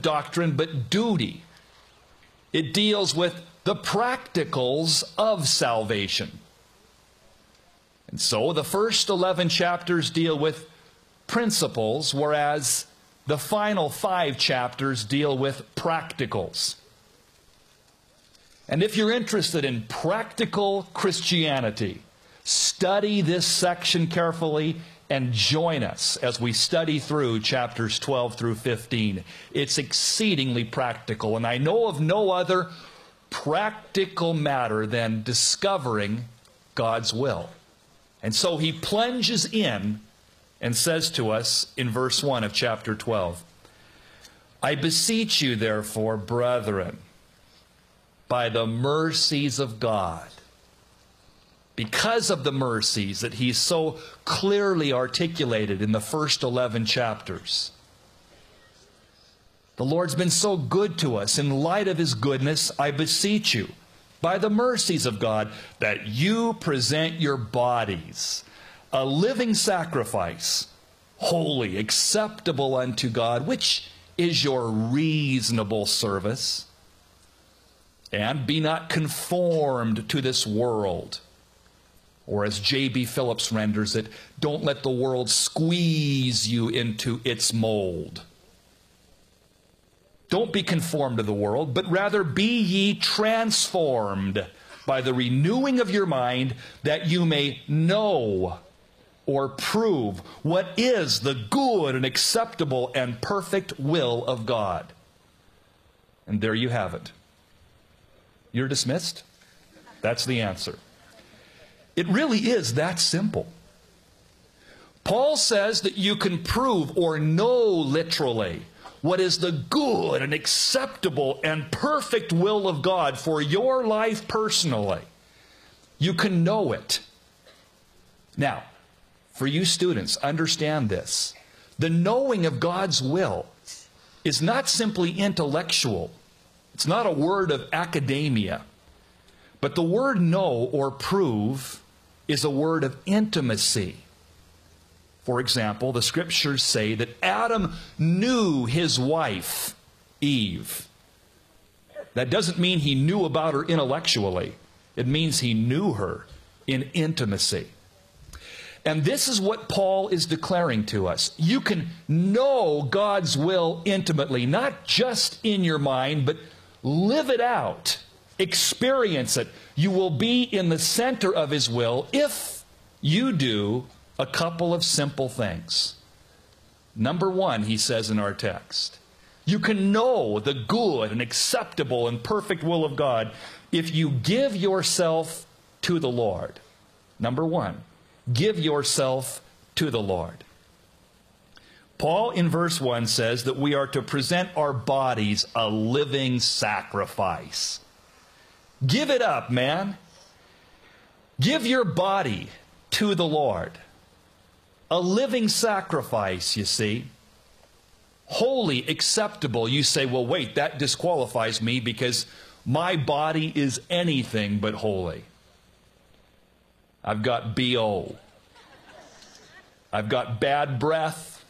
with doctrine, but duty. It deals with the practicals of salvation. And so the first 11 chapters deal with principles, whereas the final 5 chapters deal with practicals. And if you're interested in practical Christianity, study this section carefully and join us as we study through chapters 12 through 15. It's exceedingly practical, and I know of no other practical matter than discovering God's will. And so he plunges in and says to us in verse 1 of chapter 12, I beseech you, therefore, brethren, by the mercies of God, because of the mercies that he's so clearly articulated in the first 11 chapters. The Lord's been so good to us. In light of his goodness, I beseech you, by the mercies of God, that you present your bodies a living sacrifice, holy, acceptable unto God, which is your reasonable service. And be not conformed to this world. Or as J.B. Phillips renders it, don't let the world squeeze you into its mold. Don't be conformed to the world, but rather be ye transformed by the renewing of your mind, that you may know or prove what is the good and acceptable and perfect will of God. And there you have it. You're dismissed? That's the answer. It really is that simple. Paul says that you can prove or know literally what is the good and acceptable and perfect will of God for your life personally. You can know it. Now, for you students, understand this. The knowing of God's will is not simply intellectual. It's not a word of academia. But the word know or prove is a word of intimacy. For example, the scriptures say that Adam knew his wife, Eve. That doesn't mean he knew about her intellectually. It means he knew her in intimacy. And this is what Paul is declaring to us. You can know God's will intimately, not just in your mind, but live it out. Experience it. You will be in the center of his will if you do a couple of simple things. Number one, he says in our text, you can know the good and acceptable and perfect will of God if you give yourself to the Lord. Number one, give yourself to the Lord. Paul in verse 1 says that we are to present our bodies a living sacrifice. Give it up, man. Give your body to the Lord. A living sacrifice, you see. Holy, acceptable. You say, well, wait, that disqualifies me because my body is anything but holy. I've got BO. I've got bad breath.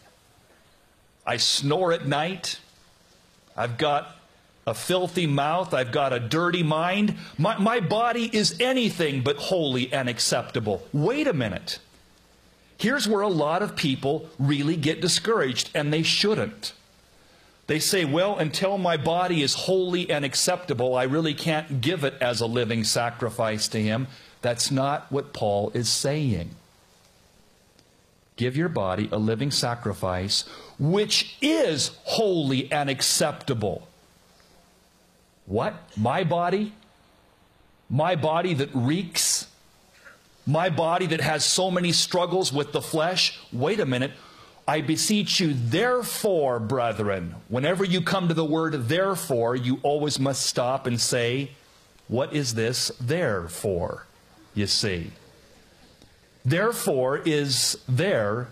I snore at night. I've got a filthy mouth. I've got a dirty mind. My body is anything but holy and acceptable. Wait a minute. Here's where a lot of people really get discouraged, and they shouldn't. They say, well, until my body is holy and acceptable, I really can't give it as a living sacrifice to him. That's not what Paul is saying. Give your body a living sacrifice, which is holy and acceptable. What? My body? My body that reeks? My body that has so many struggles with the flesh? Wait a minute. I beseech you, therefore, brethren. Whenever you come to the word therefore, you always must stop and say, what is this therefore? You see. Therefore is there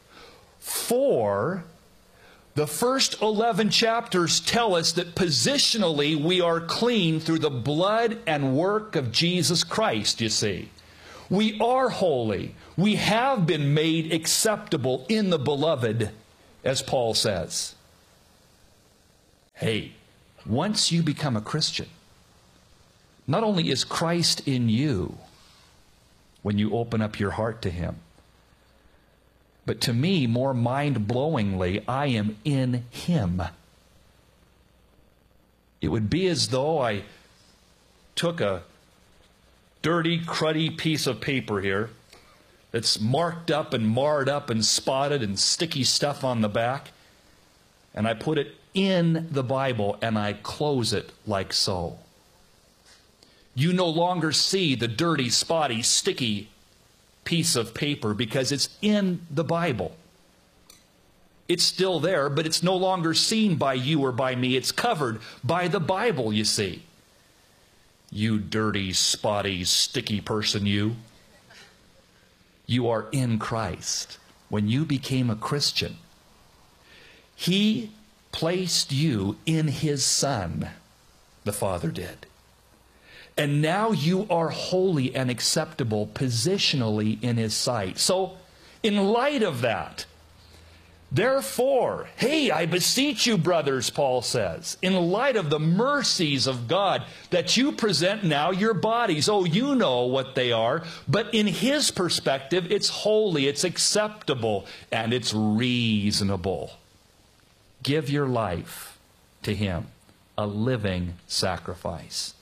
for. The first 11 chapters tell us that positionally we are clean through the blood and work of Jesus Christ, you see. We are holy. We have been made acceptable in the beloved, as Paul says. Hey, once you become a Christian, not only is Christ in you when you open up your heart to Him, but to me, more mind-blowingly, I am in Him. It would be as though I took a dirty, cruddy piece of paper here that's marked up and marred up and spotted and sticky stuff on the back, and I put it in the Bible and I close it like so. You no longer see the dirty, spotty, sticky piece of paper because it's in the Bible. It's still there, but it's no longer seen by you or by me. It's covered by the Bible, you see. You dirty, spotty, sticky person, you. You are in Christ. When you became a Christian, He placed you in His Son, the Father did. And now you are holy and acceptable positionally in His sight. So, in light of that, therefore, hey, I beseech you, brothers, Paul says, in light of the mercies of God, that you present now your bodies. Oh, you know what they are, but in His perspective, it's holy, it's acceptable, and it's reasonable. Give your life to Him, a living sacrifice.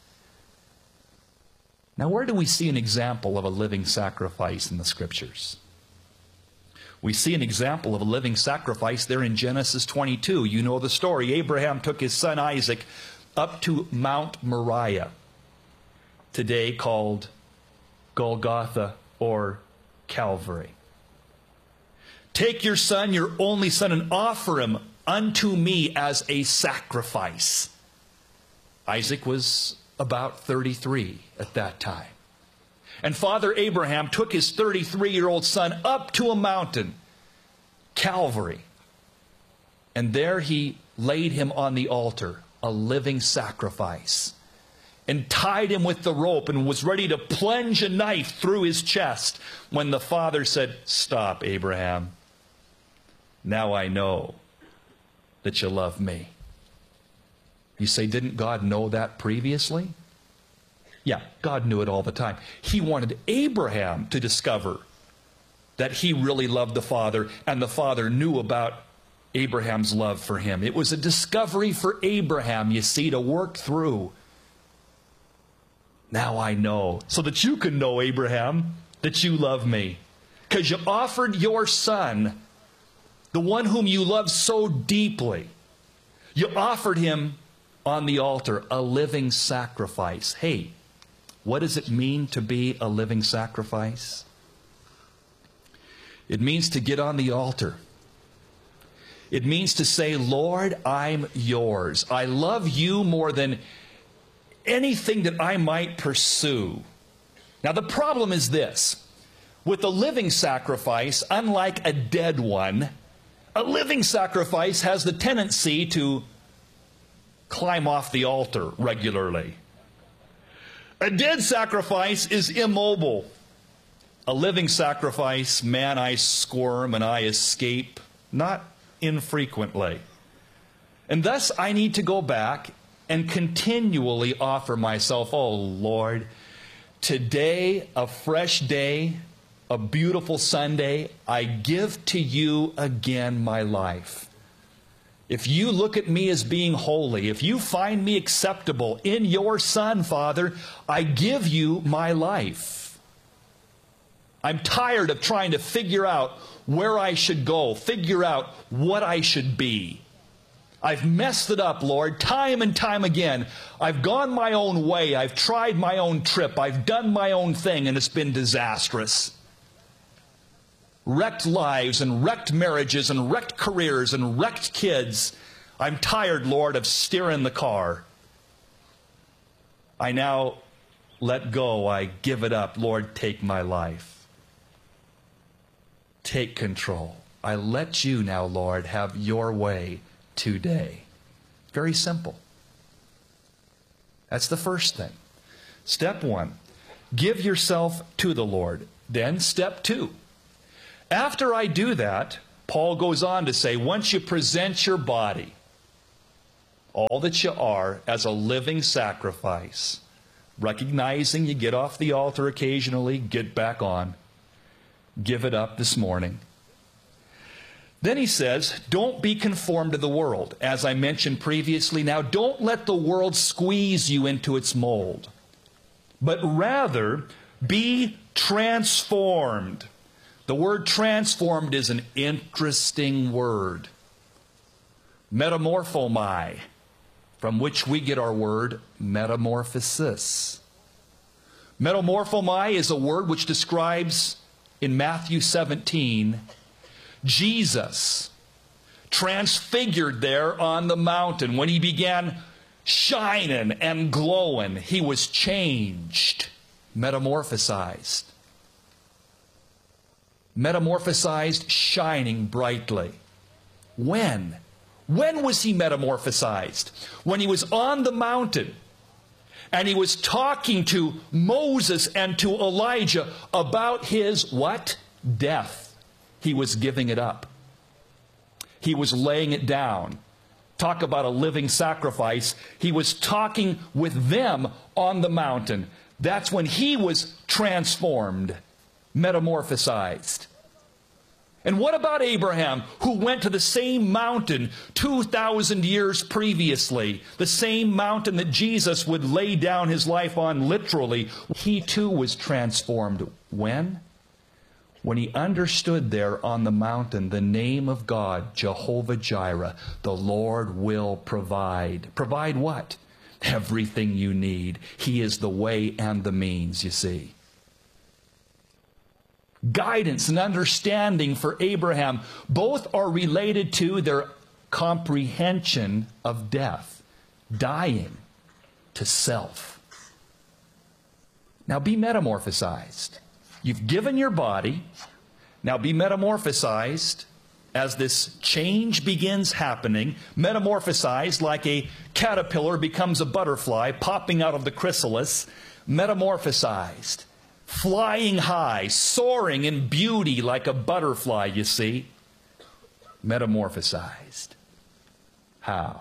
Now, where do we see an example of a living sacrifice in the Scriptures? We see an example of a living sacrifice there in Genesis 22. You know the story. Abraham took his son Isaac up to Mount Moriah, today called Golgotha or Calvary. Take your son, your only son, and offer him unto me as a sacrifice. Isaac was about 33 at that time. And Father Abraham took his 33-year-old son up to a mountain, Calvary. And there he laid him on the altar, a living sacrifice, and tied him with the rope and was ready to plunge a knife through his chest when the Father said, "Stop, Abraham. Now I know that you love me." You say, didn't God know that previously? Yeah, God knew it all the time. He wanted Abraham to discover that he really loved the Father, and the Father knew about Abraham's love for him. It was a discovery for Abraham, you see, to work through. Now I know, so that you can know, Abraham, that you love me. Because you offered your son, the one whom you love so deeply, you offered him on the altar, a living sacrifice. Hey, what does it mean to be a living sacrifice? It means to get on the altar. It means to say, Lord, I'm yours. I love you more than anything that I might pursue. Now, the problem is this. With a living sacrifice, unlike a dead one, a living sacrifice has the tendency to climb off the altar regularly. A dead sacrifice is immobile. A living sacrifice, man, I squirm and I escape, not infrequently. And thus I need to go back and continually offer myself. Oh Lord, today, a fresh day, a beautiful Sunday, I give to you again my life. If you look at me as being holy, if you find me acceptable in your Son, Father, I give you my life. I'm tired of trying to figure out where I should go, figure out what I should be. I've messed it up, Lord, time and time again. I've gone my own way. I've tried my own trip. I've done my own thing, and it's been disastrous. Wrecked lives and wrecked marriages and wrecked careers and wrecked kids. I'm tired, Lord, of steering the car. I now let go. I give it up. Lord, take my life. Take control. I let you now, Lord, have your way today. Very simple. That's the first thing. Step one, give yourself to the Lord. Then step two. After I do that, Paul goes on to say, once you present your body, all that you are as a living sacrifice, recognizing you get off the altar occasionally, get back on. Give it up this morning. Then he says, don't be conformed to the world. As I mentioned previously, now don't let the world squeeze you into its mold, but rather be transformed. The word transformed is an interesting word. Metamorphomai, from which we get our word metamorphosis. Metamorphomai is a word which describes in Matthew 17 Jesus transfigured there on the mountain. When he began shining and glowing, he was changed, metamorphosized. Metamorphosized, shining brightly. When? When was he metamorphosized? When he was on the mountain and he was talking to Moses and to Elijah about his what? Death. He was giving it up. He was laying it down. Talk about a living sacrifice. He was talking with them on the mountain. That's when he was transformed, metamorphosized. And what about Abraham, who went to the same mountain 2,000 years previously, the same mountain that Jesus would lay down his life on literally? He too was transformed. When? When he understood there on the mountain the name of God, Jehovah Jireh, the Lord will provide. Provide what? Everything you need. He is the way and the means, you see. Guidance and understanding for Abraham both are related to their comprehension of death, dying to self. Now be metamorphosized. You've given your body. Now be metamorphosized as this change begins happening. Metamorphosized like a caterpillar becomes a butterfly popping out of the chrysalis. Metamorphosized. Flying high, soaring in beauty like a butterfly, you see. Metamorphosized. How?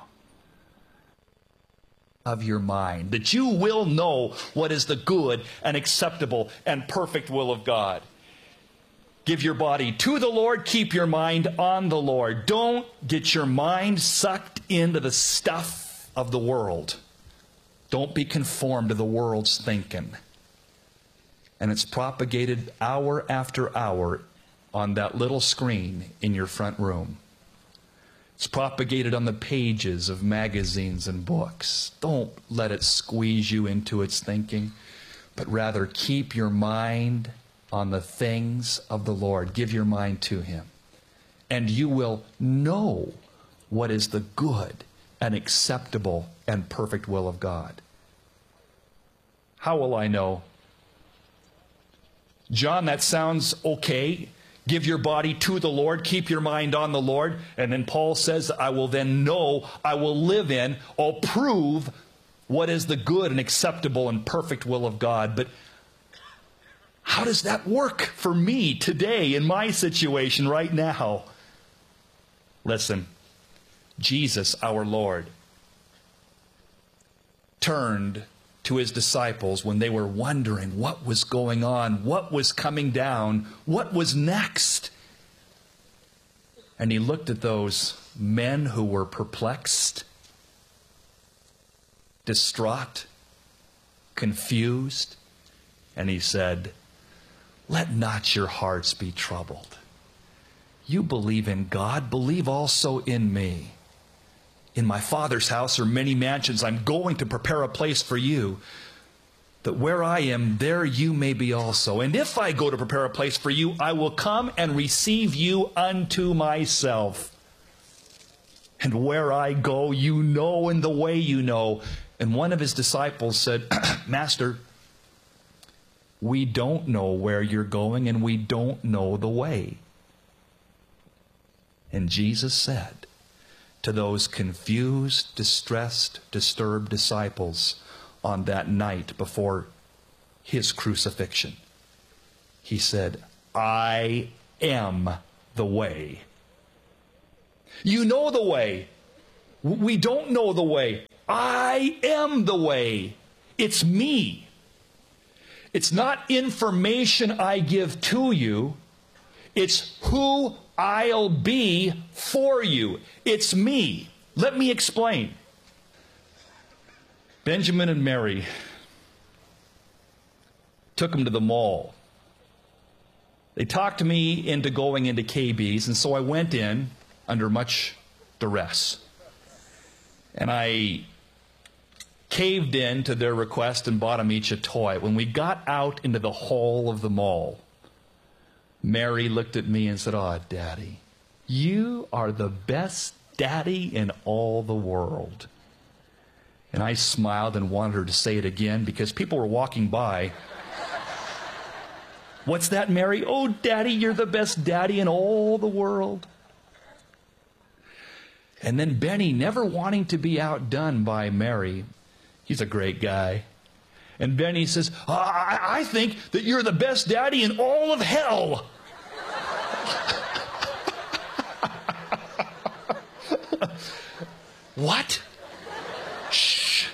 Of your mind, that you will know what is the good and acceptable and perfect will of God. Give your body to the Lord, keep your mind on the Lord. Don't get your mind sucked into the stuff of the world. Don't be conformed to the world's thinking. And it's propagated hour after hour on that little screen in your front room. It's propagated on the pages of magazines and books. Don't let it squeeze you into its thinking, but rather keep your mind on the things of the Lord. Give your mind to Him. And you will know what is the good and acceptable and perfect will of God. How will I know? John, that sounds okay. Give your body to the Lord. Keep your mind on the Lord. And then Paul says, I will then know, I will live in, I'll prove what is the good and acceptable and perfect will of God. But how does that work for me today in my situation right now? Listen, Jesus, our Lord, turned to His disciples when they were wondering what was going on, what was coming down, what was next. And He looked at those men who were perplexed, distraught, confused, and He said, let not your hearts be troubled. You believe in God, believe also in me. In my Father's house are many mansions. I'm going to prepare a place for you, that where I am, there you may be also. And if I go to prepare a place for you, I will come and receive you unto myself. And where I go, you know, and the way you know. And one of His disciples said, Master, we don't know where you're going, and we don't know the way. And Jesus said to those confused, distressed, disturbed disciples on that night before His crucifixion, He said, I am the way. You know the way. We don't know the way. I am the way. It's me. It's not information I give to you. It's who I'll be for you. It's me. Let me explain. Benjamin and Mary took him to the mall. They talked me into going into KB's, and so I went in under much duress. And I caved in to their request and bought them each a toy. When we got out into the hall of the mall, Mary looked at me and said, "Oh, Daddy, you are the best daddy in all the world." And I smiled and wanted her to say it again because people were walking by. "What's that, Mary?" "Oh, Daddy, you're the best daddy in all the world." And then Benny, never wanting to be outdone by Mary, he's a great guy. And Benny says, I think that you're the best daddy in all of hell." What? Shh.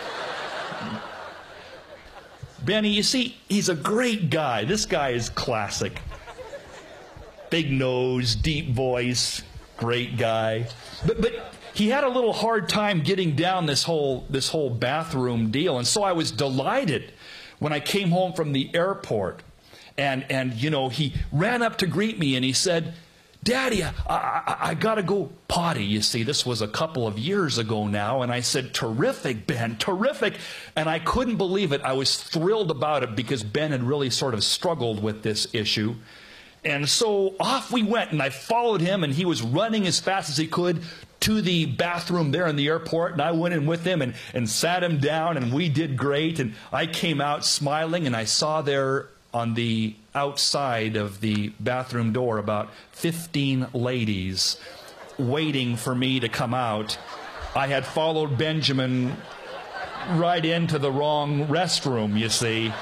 Benny, you see, he's a great guy. This guy is classic. Big nose, deep voice, great guy. But he had a little hard time getting down this whole bathroom deal. And so I was delighted when I came home from the airport. And you know, he ran up to greet me and he said, "Daddy, I got to go potty." You see, this was a couple of years ago now. And I said, "Terrific, Ben, terrific." And I couldn't believe it. I was thrilled about it because Ben had really sort of struggled with this issue. And so off we went, and I followed him, and he was running as fast as he could to the bathroom there in the airport, and I went in with him and sat him down, and we did great. And I came out smiling, and I saw there on the outside of the bathroom door about 15 ladies waiting for me to come out. I had followed Benjamin right into the wrong restroom, you see.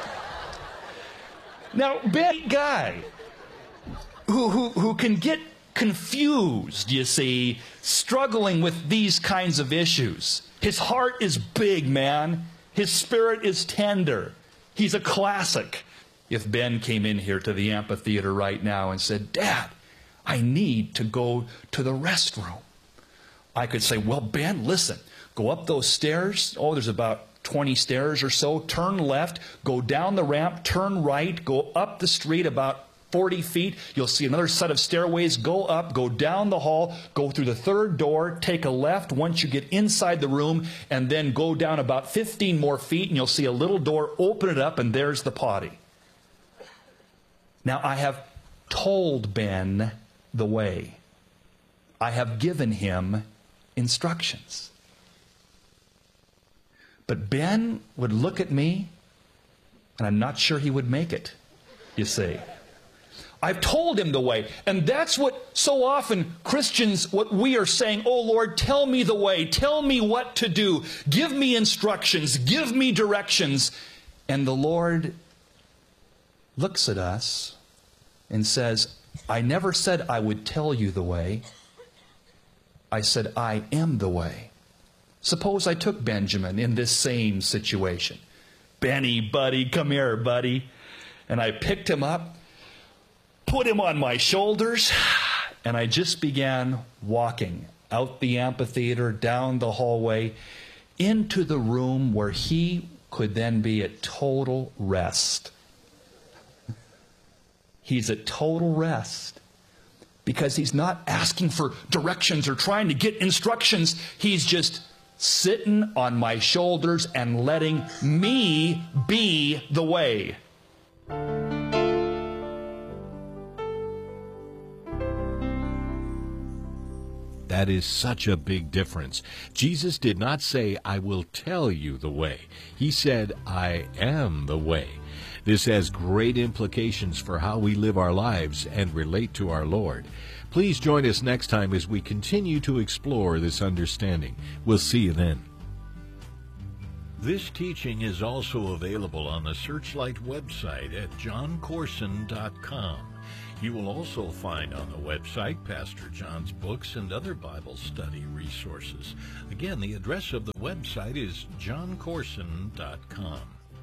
Now, Ben, guy who can get confused, you see, struggling with these kinds of issues. His heart is big, man. His spirit is tender. He's a classic. If Ben came in here to the amphitheater right now and said, "Dad, I need to go to the restroom," I could say, "Well, Ben, listen, go up those stairs. Oh, there's about 20 stairs or so. Turn left, go down the ramp, turn right, go up the street about 40 feet. You'll see another set of stairways. Go up, go down the hall, go through the third door, take a left once you get inside the room, and then go down about 15 more feet, and you'll see a little door. Open it up, and there's the potty." Now, I have told Ben the way. I have given him instructions. But Ben would look at me, and I'm not sure he would make it, you see. I've told him the way. And that's what so often Christians, what we are saying, "Oh Lord, tell me the way. Tell me what to do. Give me instructions. Give me directions." And the Lord looks at us and says, "I never said I would tell you the way. I said I am the way." Suppose I took Benjamin in this same situation. "Benny, buddy, come here, buddy." And I picked him up, put him on my shoulders, and I just began walking out the amphitheater, down the hallway, into the room where he could then be at total rest. He's at total rest because he's not asking for directions or trying to get instructions. He's just sitting on my shoulders and letting me be the way. That is such a big difference. Jesus did not say, "I will tell you the way." He said, "I am the way." This has great implications for how we live our lives and relate to our Lord. Please join us next time as we continue to explore this understanding. We'll see you then. This teaching is also available on the Searchlight website at johncorson.com. You will also find on the website Pastor John's books and other Bible study resources. Again, the address of the website is johncorson.com.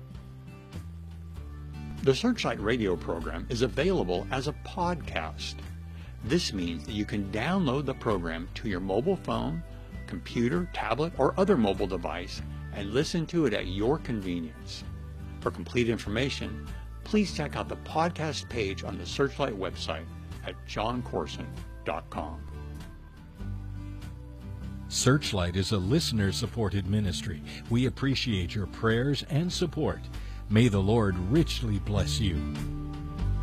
The Searchlight Radio program is available as a podcast. This means that you can download the program to your mobile phone, computer, tablet, or other mobile device and listen to it at your convenience. For complete information, please check out the podcast page on the Searchlight website at johncorson.com. Searchlight is a listener-supported ministry. We appreciate your prayers and support. May the Lord richly bless you.